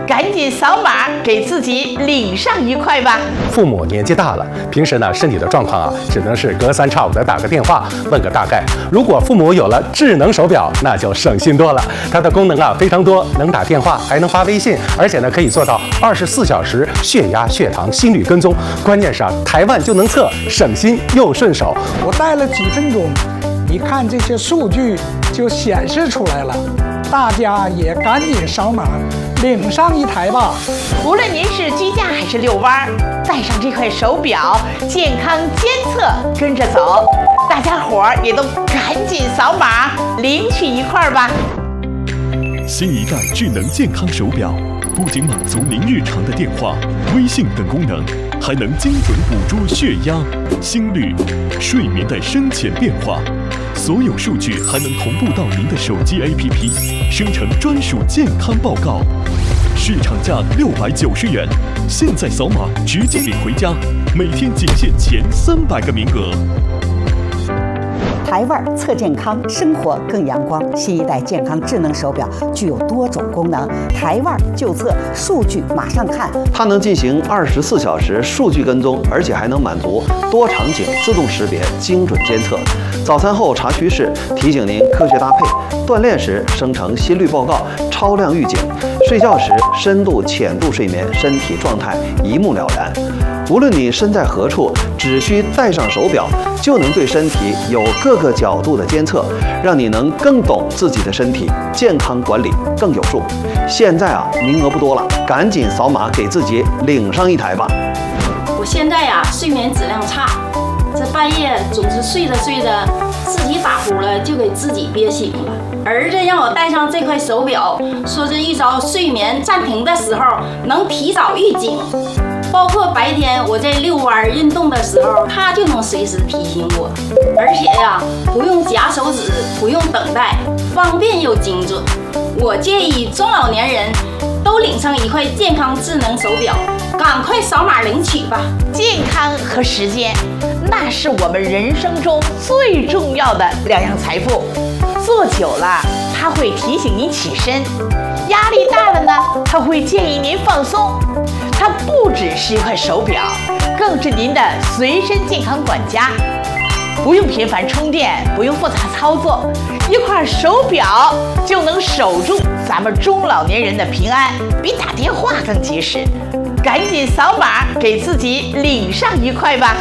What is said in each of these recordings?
赶紧扫码给自己领上1块吧。 父母年纪大了，平时呢身体的状况啊，只能是隔3差5的打个电话问个大概。如果父母有了智能手表，那就省心多了。它的功能啊非常多，能打电话，还能发微信，而且呢可以做到24小时血压、血糖、心率跟踪。关键是啊，台湾就能测，省心又顺手。 我戴了几分钟，一看这些数据就显示出来了。大家也赶紧扫码领上1台吧。 无论您是居家还是遛弯，带上这块手表，健康监测跟着走。大家伙儿也都赶紧扫码领取1块吧。 新一代智能健康手表不仅满足您日常的电话、微信等功能，还能精准捕捉血压、心率、睡眠的深浅变化。所有数据还能同步到您的手机 APP， 生成专属健康报告。市场价690元，现在扫码直接领回家，每天仅限前300个名额。 台湾测健康，生活更阳光。新一代健康智能手表具有多种功能，台湾就测，数据马上看。 它能进行24小时数据跟踪，而且还能满足多场景自动识别、精准监测。早餐后查趋势，提醒您科学搭配；锻炼时生成心率报告、超量预警；睡觉时深度、浅度睡眠，身体状态一目了然。无论你身在何处，只需戴上手表，就能对身体有各个角度的监测，让你能更懂自己的身体，健康管理更有数。现在啊，名额不多了，赶紧扫码给自己领上1台吧。 我现在呀，睡眠质量差，这半夜总是睡着睡着自己打呼了，就给自己憋醒了。儿子让我戴上这块手表，说是遇着睡眠暂停的时候能提早预警。包括白天我在遛弯运动的时候，它就能随时提醒我，而且呀，不用夹手指，不用等待，方便又精准。我建议中老年人都领上1块健康智能手表，赶快扫码领取吧。 健康和时间，那是我们人生中最重要的2样财富。坐久了，它会提醒您起身；压力大了呢，它会建议您放松。它不只是1块手表，更是您的随身健康管家。不用频繁充电，不用复杂操作，1块手表就能守住咱们中老年人的平安，比打电话更及时。赶紧扫码给自己领上1块吧。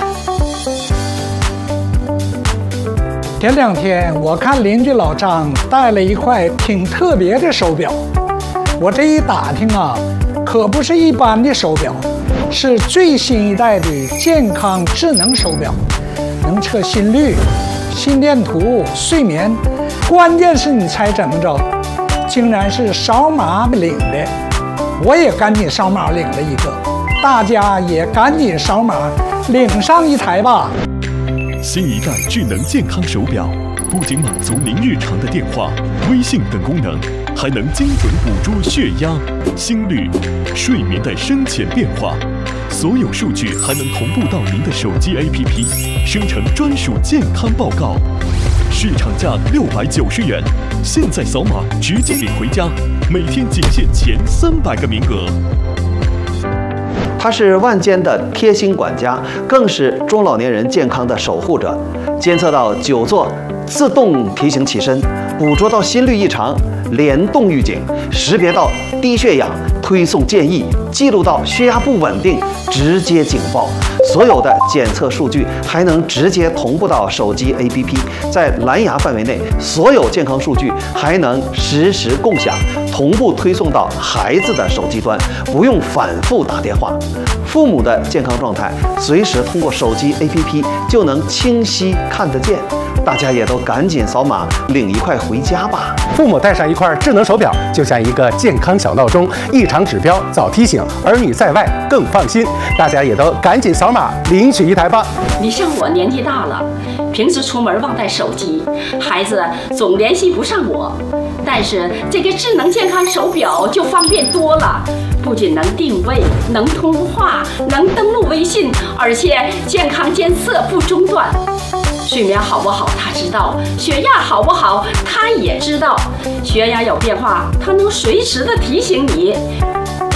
前2天我看邻居老张戴了1块挺特别的手表，我这一打听啊，可不是一般的手表，是最新一代的健康智能手表，能测心率、心电图、睡眠。关键是你猜怎么着？竟然是扫码领的。我也赶紧扫码领了1个，大家也赶紧扫码领上1台吧。 新一代智能健康手表不仅满足您日常的电话、微信等功能，还能精准捕捉血压、心率、睡眠的深浅变化。所有数据还能同步到您的手机 APP， 生成专属健康报告。市场价690元，现在扫码直接领回家，每天仅限前300个名额。 它是万间的贴心管家，更是中老年人健康的守护者。监测到久坐，自动提醒起身；捕捉到心率异常，联动预警；识别到低血氧，推送建议；记录到血压不稳定，直接警报。所有的检测数据还能直接同步到手机 APP， 在蓝牙范围内，所有健康数据还能实时共享，同步推送到孩子的手机端，不用反复打电话。父母的健康状态随时通过手机 APP 就能清晰看得见。大家也都赶紧扫码领1块回家吧。 父母带上1块智能手表，就像一个健康小闹钟，异常指标早提醒，儿女在外更放心。大家也都赶紧扫码领取1台吧。 你像我年纪大了，平时出门忘带手机，孩子总联系不上我，但是这个智能健康手表就方便多了。不仅能定位、能通话、能登录微信，而且健康监测不中断。睡眠好不好他知道，血压好不好他也知道，血压有变化他能随时的提醒你。